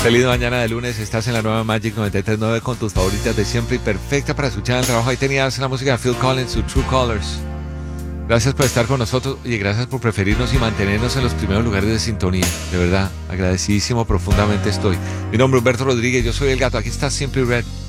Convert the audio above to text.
Feliz mañana de lunes, estás en la nueva Magic 93.9 con tus favoritas de siempre y perfecta para escuchar en el trabajo. Ahí tenías la música de Phil Collins, su True Colors. Gracias por estar con nosotros y gracias por preferirnos y mantenernos en los primeros lugares de sintonía. De verdad, agradecidísimo profundamente estoy. Mi nombre es Humberto Rodríguez, yo soy El Gato, aquí está Simply Red.